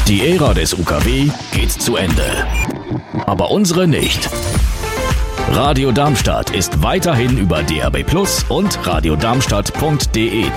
Die Ära des UKW geht zu Ende. Aber unsere nicht. Radio Darmstadt ist weiterhin über DAB+ und radiodarmstadt.de